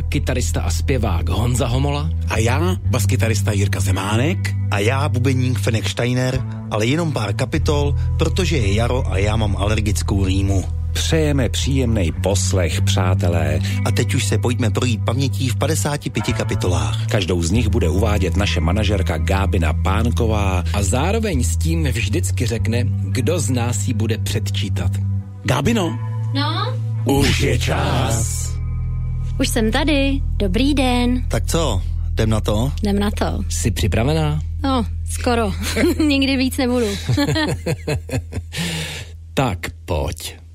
kytarista a zpěvák Honza Homola. A já, baskytarista Jirka Zemánek. A já, bubeník Fenek Steiner, ale jenom pár kapitol, protože je jaro a já mám alergickou rýmu. Přejeme příjemný poslech, přátelé. A teď už se pojďme projít pamětí v 55 kapitolách. Každou z nich bude uvádět naše manažerka Gábina Pánková. A zároveň s tím vždycky řekne, kdo z nás ji bude předčítat. Gábino? No? Už je čas. Už jsem tady. Dobrý den. Tak co, jdem na to? Jdem na to. Jsi připravená? No, skoro. Nikdy víc nebudu. Tak pojď.